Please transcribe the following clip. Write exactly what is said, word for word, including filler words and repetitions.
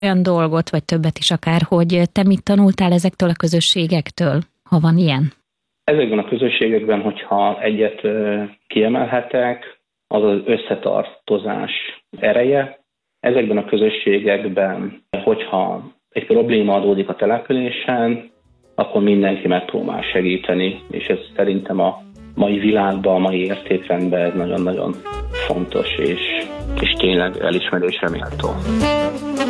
olyan dolgot, vagy többet is akár, hogy te mit tanultál ezektől a közösségektől, ha van ilyen? Ezekben a közösségekben, hogyha egyet kiemelhetek, az az összetartozás ereje. Ezekben a közösségekben, hogyha egy probléma adódik a településen, akkor mindenki megpróbál segíteni, és ez szerintem a mai világban, a mai értékrendben ez nagyon-nagyon fontos, és, és tényleg elismerésre méltó.